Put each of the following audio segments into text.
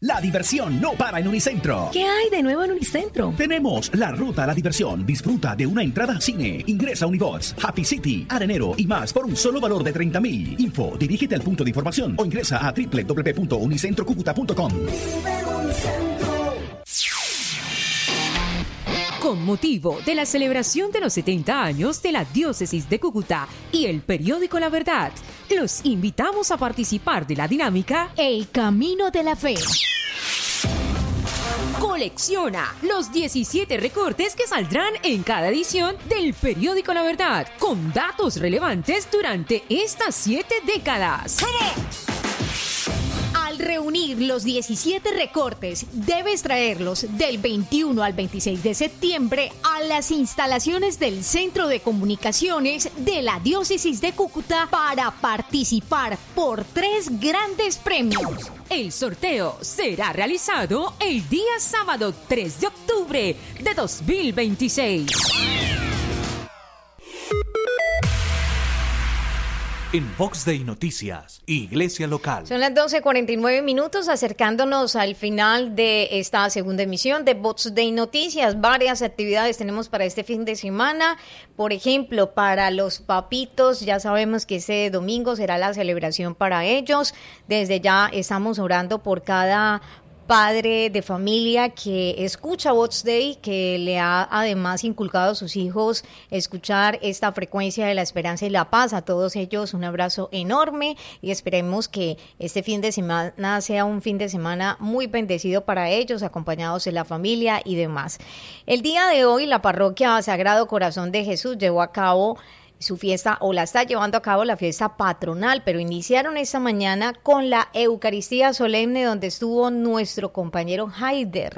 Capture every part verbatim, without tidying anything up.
La diversión no para en Unicentro. ¿Qué hay de nuevo en Unicentro? Tenemos la ruta a la diversión. Disfruta de una entrada a cine. Ingresa a Unibots, Happy City, Arenero y más por un solo valor de treinta mil. Info, dirígete al punto de información o ingresa a doble u doble u doble u punto unicentro cúcuta punto com. Con motivo de la celebración de los setenta años de la Diócesis de Cúcuta y el periódico La Verdad, los invitamos a participar de la dinámica El Camino de la Fe. Colecciona los diecisiete recortes que saldrán en cada edición del periódico La Verdad, con datos relevantes durante estas siete décadas. Al reunir los diecisiete recortes, debes traerlos del veintiuno al veintiséis de septiembre a las instalaciones del Centro de Comunicaciones de la Diócesis de Cúcuta para participar por tres grandes premios. El sorteo será realizado el día sábado tres de octubre de dos mil veintiséis. En Vox Day Noticias, Iglesia Local. Son las doce cuarenta y nueve minutos, acercándonos al final de esta segunda emisión de Vox Day Noticias. Varias actividades tenemos para este fin de semana. Por ejemplo, para los papitos, ya sabemos que este domingo será la celebración para ellos. Desde ya estamos orando por cada padre de familia que escucha Vox Day, que le ha además inculcado a sus hijos escuchar esta frecuencia de la esperanza y la paz. A todos ellos un abrazo enorme y esperemos que este fin de semana sea un fin de semana muy bendecido para ellos, acompañados de la familia y demás. El día de hoy la parroquia Sagrado Corazón de Jesús llevó a cabo su fiesta, o la está llevando a cabo la fiesta patronal, pero iniciaron esta mañana con la Eucaristía solemne, donde estuvo nuestro compañero Haider.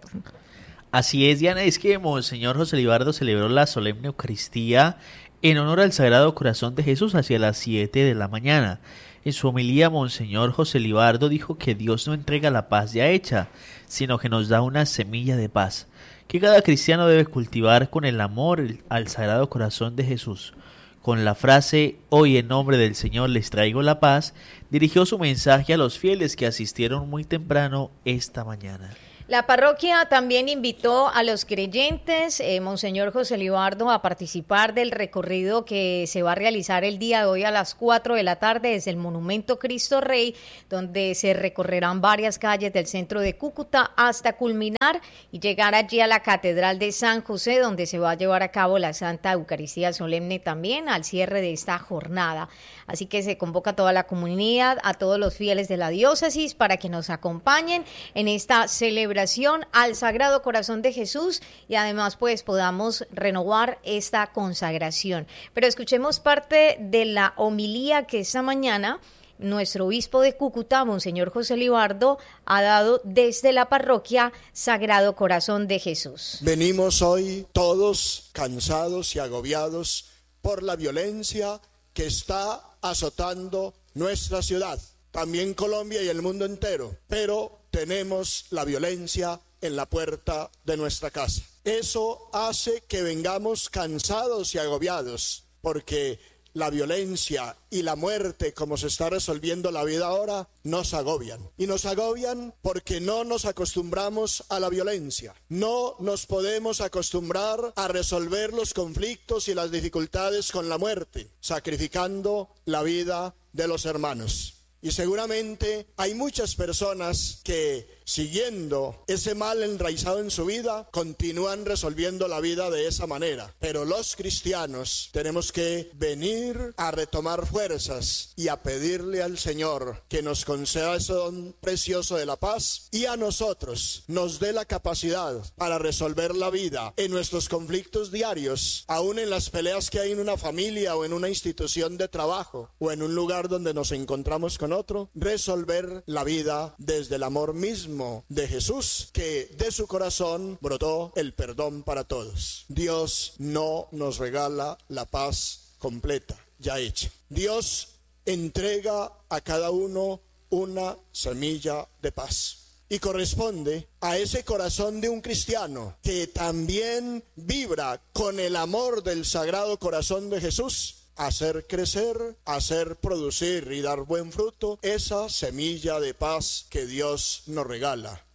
Así es, Diana, es que Monseñor José Libardo celebró la solemne Eucaristía en honor al Sagrado Corazón de Jesús hacia las siete de la mañana. En su homilía, Monseñor José Libardo dijo que Dios no entrega la paz ya hecha, sino que nos da una semilla de paz, que cada cristiano debe cultivar con el amor al Sagrado Corazón de Jesús. Con la frase «Hoy en nombre del Señor les traigo la paz», dirigió su mensaje a los fieles que asistieron muy temprano esta mañana. La parroquia también invitó a los creyentes, eh, Monseñor José Libardo, a participar del recorrido que se va a realizar el día de hoy a las cuatro de la tarde desde el Monumento Cristo Rey, donde se recorrerán varias calles del centro de Cúcuta hasta culminar y llegar allí a la Catedral de San José, donde se va a llevar a cabo la Santa Eucaristía Solemne también al cierre de esta jornada. Así que se convoca a toda la comunidad, a todos los fieles de la diócesis para que nos acompañen en esta celebración al Sagrado Corazón de Jesús y además pues podamos renovar esta consagración. Pero escuchemos parte de la homilía que esta mañana nuestro obispo de Cúcuta, Monseñor José Libardo, ha dado desde la parroquia Sagrado Corazón de Jesús. Venimos hoy todos cansados y agobiados por la violencia que está azotando nuestra ciudad, también Colombia y el mundo entero, pero tenemos la violencia en la puerta de nuestra casa. Eso hace que vengamos cansados y agobiados, porque la violencia y la muerte, como se está resolviendo la vida ahora, nos agobian. Y nos agobian porque no nos acostumbramos a la violencia. No nos podemos acostumbrar a resolver los conflictos y las dificultades con la muerte, sacrificando la vida de los hermanos. Y seguramente hay muchas personas que, siguiendo ese mal enraizado en su vida, continúan resolviendo la vida de esa manera. Pero los cristianos tenemos que venir a retomar fuerzas y a pedirle al Señor que nos conceda ese don precioso de la paz y a nosotros nos dé la capacidad para resolver la vida en nuestros conflictos diarios, aún en las peleas que hay en una familia o en una institución de trabajo o en un lugar donde nos encontramos con otro, resolver la vida desde el amor mismo de Jesús, que de su corazón brotó el perdón para todos. Dios no nos regala la paz completa, ya hecha. Dios entrega a cada uno una semilla de paz. Y corresponde a ese corazón de un cristiano que también vibra con el amor del Sagrado Corazón de Jesús, hacer crecer, hacer producir y dar buen fruto esa semilla de paz que Dios nos regala.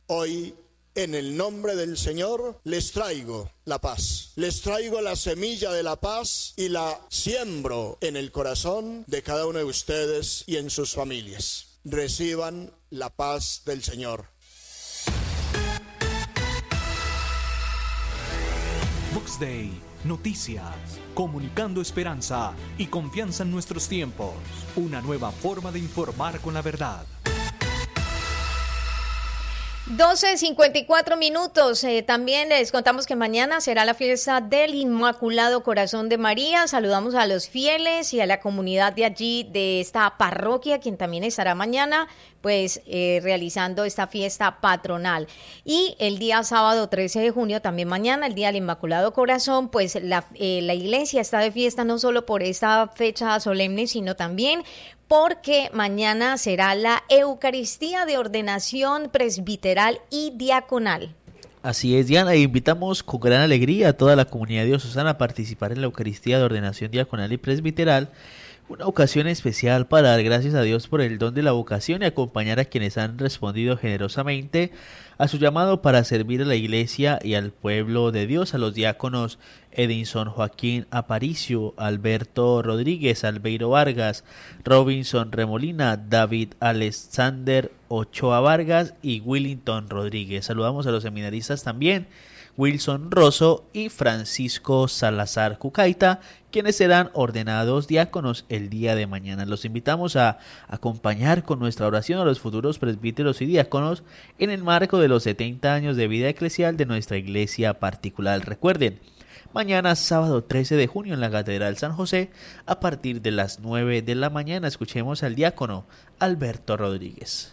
Hoy, en el nombre del Señor, les traigo la paz. Les traigo la semilla de la paz y la siembro en el corazón de cada uno de ustedes y en sus familias. Reciban la paz del Señor. Vox Day, noticias, comunicando esperanza y confianza en nuestros tiempos. Una nueva forma de informar con la verdad. doce cincuenta y cuatro minutos. Eh, también les contamos que mañana será la fiesta del Inmaculado Corazón de María. Saludamos a los fieles y a la comunidad de allí, de esta parroquia, quien también estará mañana pues eh, realizando esta fiesta patronal. Y el día sábado trece de junio, también mañana, el Día del Inmaculado Corazón, pues la, eh, la iglesia está de fiesta no solo por esta fecha solemne, sino también porque mañana será la Eucaristía de ordenación presbiteral y diaconal. Así es, Diana, e invitamos con gran alegría a toda la comunidad diocesana a participar en la Eucaristía de ordenación diaconal y presbiteral, una ocasión especial para dar gracias a Dios por el don de la vocación y acompañar a quienes han respondido generosamente a su llamado para servir a la Iglesia y al pueblo de Dios, a los diáconos Edinson Joaquín Aparicio, Alberto Rodríguez, Albeiro Vargas, Robinson Remolina, David Alexander Ochoa Vargas y Willington Rodríguez. Saludamos a los seminaristas también, Wilson Rosso y Francisco Salazar Cucaita, quienes serán ordenados diáconos el día de mañana. Los invitamos a acompañar con nuestra oración a los futuros presbíteros y diáconos en el marco de los setenta años de vida eclesial de nuestra iglesia particular. Recuerden, mañana sábado trece de junio en la Catedral San José, a partir de las nueve de la mañana, escuchemos al diácono Alberto Rodríguez.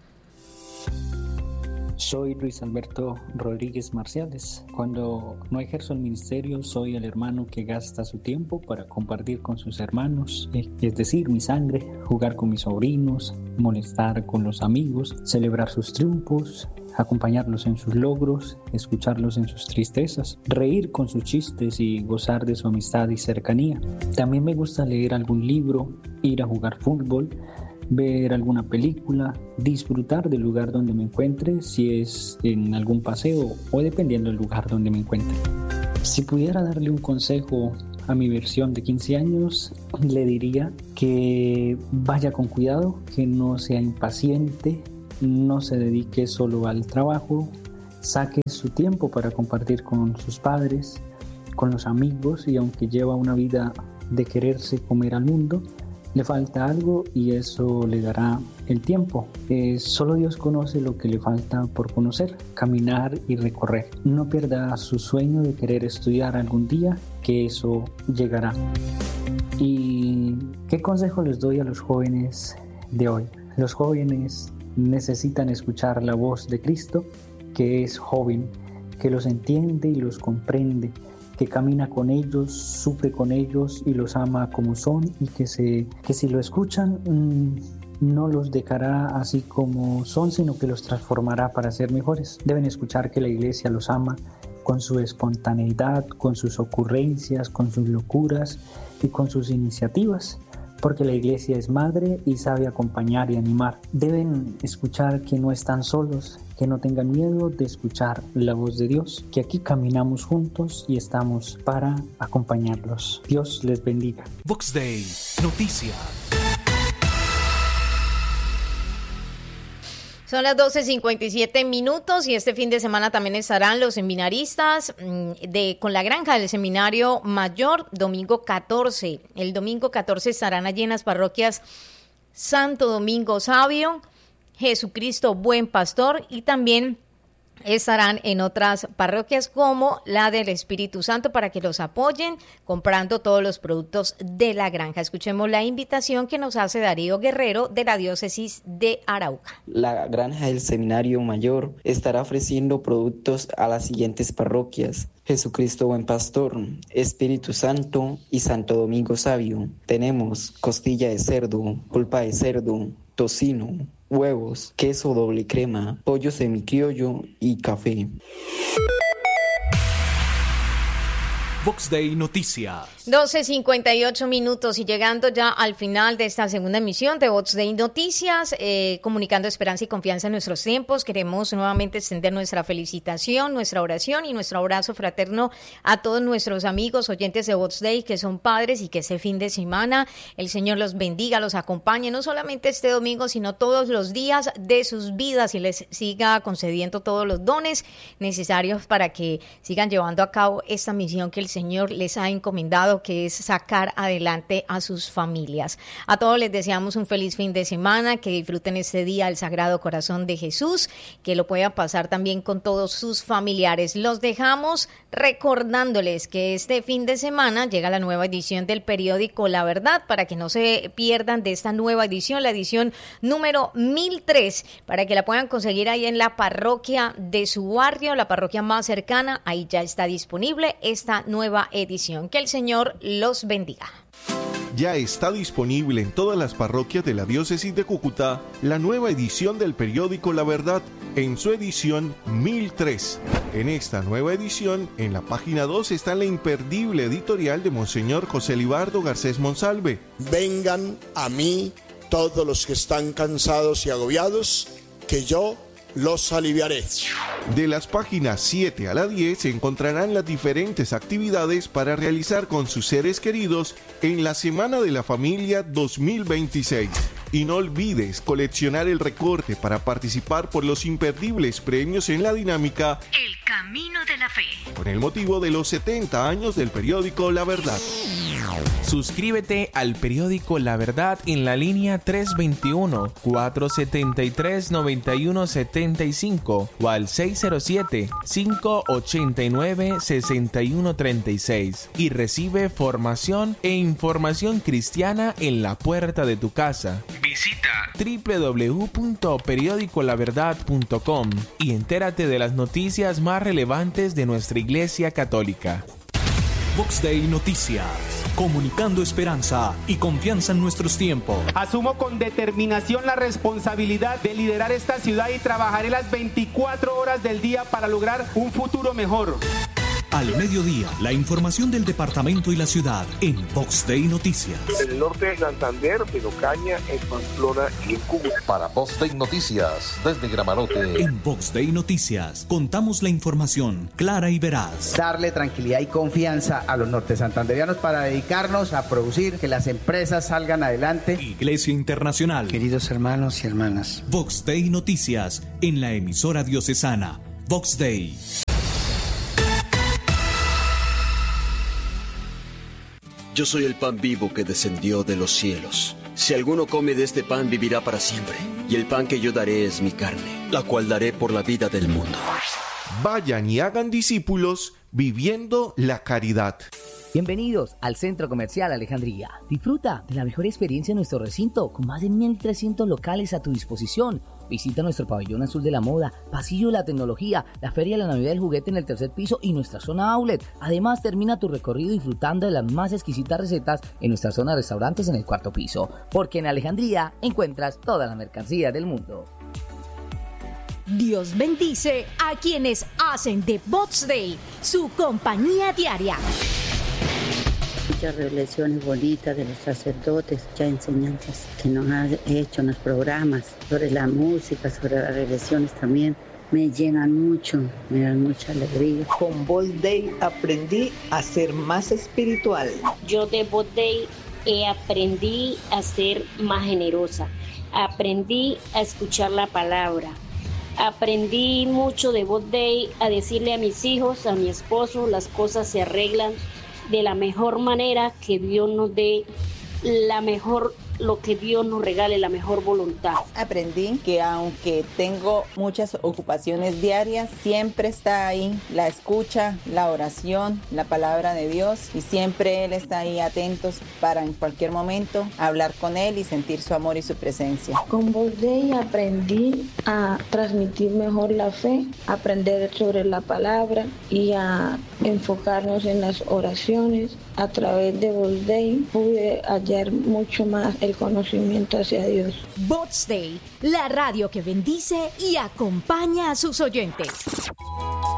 Soy Luis Alberto Rodríguez Marciales. Cuando no ejerzo el ministerio, soy el hermano que gasta su tiempo para compartir con sus hermanos, es decir, mi sangre, jugar con mis sobrinos, molestar con los amigos, celebrar sus triunfos, acompañarlos en sus logros, escucharlos en sus tristezas, reír con sus chistes y gozar de su amistad y cercanía. También me gusta leer algún libro, ir a jugar fútbol, ver alguna película, disfrutar del lugar donde me encuentre, si es en algún paseo o dependiendo del lugar donde me encuentre. Si pudiera darle un consejo a mi versión de quince años, le diría que vaya con cuidado, que no sea impaciente, no se dedique solo al trabajo, saque su tiempo para compartir con sus padres, con los amigos, y aunque lleva una vida de quererse comer al mundo, le falta algo y eso le dará el tiempo. Eh, solo Dios conoce lo que le falta por conocer, caminar y recorrer. No pierda su sueño de querer estudiar algún día, que eso llegará. ¿Y qué consejo les doy a los jóvenes de hoy? Los jóvenes necesitan escuchar la voz de Cristo, que es joven, que los entiende y los comprende, que camina con ellos, sufre con ellos y los ama como son, y que, se, que si lo escuchan mmm, no los dejará así como son, sino que los transformará para ser mejores. Deben escuchar que la iglesia los ama con su espontaneidad, con sus ocurrencias, con sus locuras y con sus iniciativas, porque la iglesia es madre y sabe acompañar y animar. Deben escuchar que no están solos, que no tengan miedo de escuchar la voz de Dios, que aquí caminamos juntos y estamos para acompañarlos. Dios les bendiga. Vox Day, noticias. Son las doce cincuenta y siete minutos y este fin de semana también estarán los seminaristas de con la granja del Seminario Mayor, domingo catorce. El domingo catorce estarán allí en las parroquias Santo Domingo Sabio, Jesucristo Buen Pastor, y también estarán en otras parroquias como la del Espíritu Santo para que los apoyen comprando todos los productos de la granja. Escuchemos la invitación que nos hace Darío Guerrero de la diócesis de Arauca. La granja del Seminario Mayor estará ofreciendo productos a las siguientes parroquias: Jesucristo Buen Pastor, Espíritu Santo y Santo Domingo Sabio. Tenemos costilla de cerdo, pulpa de cerdo, tocino, huevos, queso doble crema, pollo semicriollo y café. Vox Day Noticias. doce cincuenta y ocho minutos y llegando ya al final de esta segunda emisión de Vox Day Noticias, eh, comunicando esperanza y confianza en nuestros tiempos. Queremos nuevamente extender nuestra felicitación, nuestra oración y nuestro abrazo fraterno a todos nuestros amigos oyentes de Vox Day que son padres y que este fin de semana el Señor los bendiga, los acompañe, no solamente este domingo, sino todos los días de sus vidas y les siga concediendo todos los dones necesarios para que sigan llevando a cabo esta misión que el Señor les ha encomendado, que es sacar adelante a sus familias. A todos les deseamos un feliz fin de semana, que disfruten este día del Sagrado Corazón de Jesús, que lo puedan pasar también con todos sus familiares. Los dejamos recordándoles que este fin de semana llega la nueva edición del periódico La Verdad, para que no se pierdan de esta nueva edición, la edición número mil tres, para que la puedan conseguir ahí en la parroquia de su barrio, la parroquia más cercana. Ahí ya está disponible esta nueva nueva edición. Que el Señor los bendiga. Ya está disponible en todas las parroquias de la diócesis de Cúcuta la nueva edición del periódico La Verdad en su edición mil tres. En esta nueva edición, en la página dos está la imperdible editorial de Monseñor José Libardo Garcés Monsalve. Vengan a mí todos los que están cansados y agobiados, que yo los aliviaré. De las páginas siete a la diez encontrarán las diferentes actividades para realizar con sus seres queridos en la Semana de la Familia dos mil veintiséis. Y no olvides coleccionar el recorte para participar por los imperdibles premios en la dinámica El Camino de la Fe, con el motivo de los setenta años del periódico La Verdad. Suscríbete al periódico La Verdad en la línea tres dos uno, cuatro siete tres, nueve uno siete cinco o al seis cero siete, cinco ocho nueve, seis uno tres seis y recibe formación e información cristiana en la puerta de tu casa. Visita doble u doble u doble u punto periódico la verdad punto com y entérate de las noticias más relevantes de nuestra Iglesia Católica. Vox Day Noticias, comunicando esperanza y confianza en nuestros tiempos. Asumo con determinación la responsabilidad de liderar esta ciudad y trabajaré las veinticuatro horas del día para lograr un futuro mejor. Al mediodía, la información del departamento y la ciudad en Vox Day Noticias. En el norte de Santander, en Ocaña, en Pamplona y en Cúcuta. Para Vox Day Noticias, desde Gramarote. En Vox Day Noticias, contamos la información clara y veraz. Darle tranquilidad y confianza a los norte santanderianos para dedicarnos a producir que las empresas salgan adelante. Iglesia Internacional. Queridos hermanos y hermanas. Vox Day Noticias, en la emisora diocesana. Vox Day. Yo soy el pan vivo que descendió de los cielos. Si alguno come de este pan, vivirá para siempre. Y el pan que yo daré es mi carne, la cual daré por la vida del mundo. Vayan y hagan discípulos viviendo la caridad. Bienvenidos al Centro Comercial Alejandría. Disfruta de la mejor experiencia en nuestro recinto, con más de mil trescientos locales a tu disposición. Visita nuestro pabellón azul de la moda, pasillo de la tecnología, la feria de la Navidad del juguete en el tercer piso y nuestra zona outlet. Además, termina tu recorrido disfrutando de las más exquisitas recetas en nuestra zona de restaurantes en el cuarto piso. Porque en Alejandría encuentras toda la mercancía del mundo. Dios bendice a quienes hacen de Vox Day su compañía diaria. Muchas revelaciones bonitas de los sacerdotes, muchas enseñanzas que nos han hecho en los programas, sobre la música, sobre las revelaciones también, me llenan mucho, me dan mucha alegría. Con Vox Day aprendí a ser más espiritual. Yo de Vox Day eh, aprendí a ser más generosa, aprendí a escuchar la palabra. Aprendí mucho de Vox Day a decirle a mis hijos, a mi esposo, las cosas se arreglan de la mejor manera, que Dios nos dé la mejor, lo que Dios nos regale, la mejor voluntad. Aprendí que aunque tengo muchas ocupaciones diarias, siempre está ahí la escucha, la oración, la palabra de Dios, y siempre Él está ahí atentos para en cualquier momento hablar con Él y sentir su amor y su presencia. Con Vox Day aprendí a transmitir mejor la fe, aprender sobre la palabra y a enfocarnos en las oraciones. A través de Vox Day pude hallar mucho más el conocimiento hacia Dios. Vox Day, la radio que bendice y acompaña a sus oyentes.